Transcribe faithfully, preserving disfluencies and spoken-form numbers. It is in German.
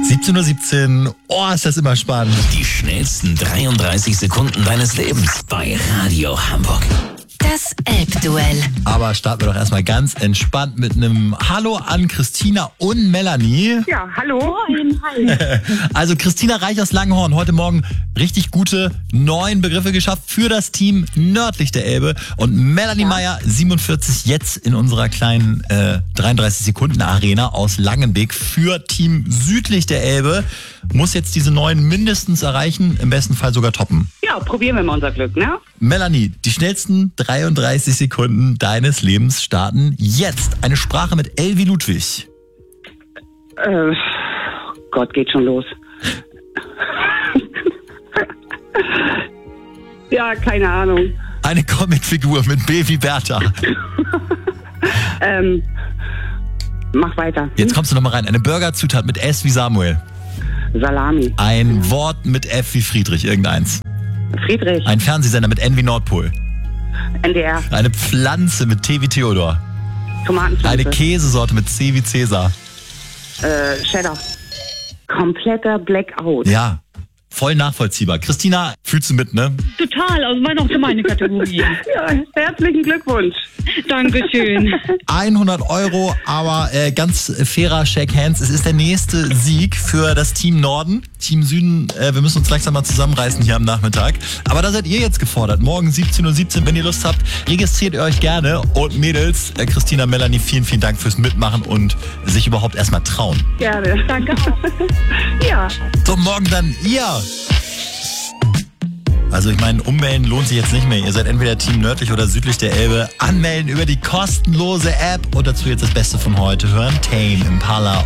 siebzehn Uhr siebzehn. Oh, ist das immer spannend. Die schnellsten dreiunddreißig Sekunden deines Lebens bei Radio Hamburg. Das Elbduell. Aber starten wir doch erstmal ganz entspannt mit einem Hallo an Christina und Melanie. Ja, hallo. Moin, hi. Also Christina Reich aus Langenhorn, heute Morgen richtig gute neun Begriffe geschafft für das Team nördlich der Elbe. Und Melanie Ja. Meyer, siebenundvierzig, jetzt in unserer kleinen äh, dreiunddreißig Sekunden Arena aus Langenbeek für Team südlich der Elbe. Muss jetzt diese neun mindestens erreichen, im besten Fall sogar toppen. Ja, probieren wir mal unser Glück, ne? Melanie, die schnellsten dreiunddreißig Sekunden deines Lebens starten jetzt. Eine Sprache mit L wie Ludwig. Äh, Gott, geht schon los. Ja, keine Ahnung. Eine Comicfigur mit B wie Bertha. Ähm, mach weiter. Jetzt kommst du nochmal rein. Eine Burgerzutat mit S wie Samuel. Salami. Ein Wort mit F wie Friedrich, irgendeins. Friedrich. Ein Fernsehsender mit N wie Nordpol. N D R. Eine Pflanze mit T wie Theodor. Tomatenpflanze. Eine Käsesorte mit C wie Cäsar. Äh, Cheddar. Kompletter Blackout. Ja, voll nachvollziehbar. Christina, fühlst du mit, ne? Total, also war noch meine Kategorie. Ja, herzlichen Glückwunsch. Dankeschön. hundert Euro, aber äh, ganz fairer Shake Hands. Es ist der nächste Sieg für das Team Norden. Team Süden, äh, wir müssen uns langsam mal zusammenreißen hier am Nachmittag. Aber da seid ihr jetzt gefordert. Morgen siebzehn Uhr siebzehn, wenn ihr Lust habt, registriert ihr euch gerne. Und Mädels, äh, Christina, Melanie, vielen, vielen Dank fürs Mitmachen und sich überhaupt erstmal trauen. Gerne. Danke auch. Ja. So, morgen dann ihr. Also ich meine, ummelden lohnt sich jetzt nicht mehr. Ihr seid entweder Team nördlich oder südlich der Elbe. Anmelden über die kostenlose App. Und dazu jetzt das Beste von heute hören. Tame Impala